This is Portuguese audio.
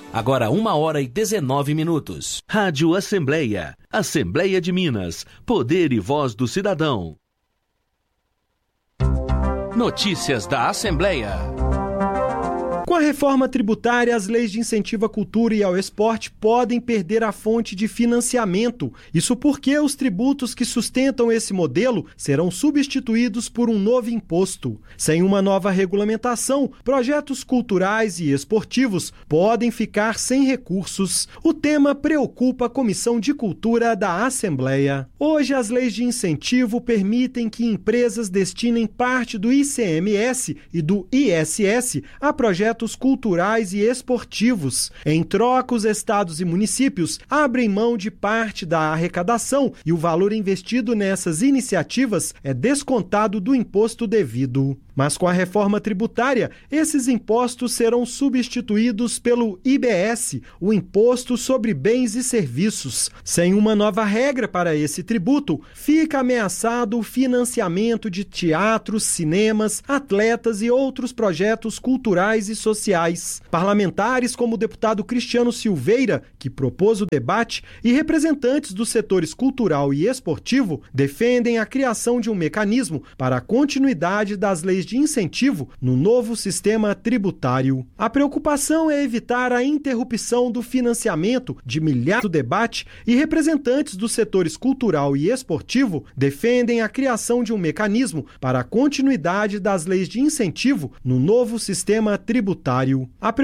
Agora 1h19. Rádio Assembleia. Assembleia de Minas. Poder e voz do cidadão. Notícias da Assembleia. Com a reforma tributária, as leis de incentivo à cultura e ao esporte podem perder a fonte de financiamento. Isso porque os tributos que sustentam esse modelo serão substituídos por um novo imposto. Sem uma nova regulamentação, projetos culturais e esportivos podem ficar sem recursos. O tema preocupa a Comissão de Cultura da Assembleia. Hoje, as leis de incentivo permitem que empresas destinem parte do ICMS e do ISS a projetos culturais e esportivos. Em troca, os estados e municípios abrem mão de parte da arrecadação e o valor investido nessas iniciativas é descontado do imposto devido. Mas com a reforma tributária, esses impostos serão substituídos pelo IBS, o Imposto sobre Bens e Serviços. Sem uma nova regra para esse tributo, fica ameaçado o financiamento de teatros, cinemas, atletas e outros projetos culturais e sociais. Parlamentares como o deputado Cristiano Silveira, que propôs o debate, e representantes dos setores cultural e esportivo defendem a criação de um mecanismo para a continuidade das leis de incentivo no novo sistema tributário. A preocupação é evitar a interrupção do financiamento de milhares do debate e representantes dos setores cultural e esportivo defendem a criação de um mecanismo para a continuidade das leis de incentivo no novo sistema tributário. A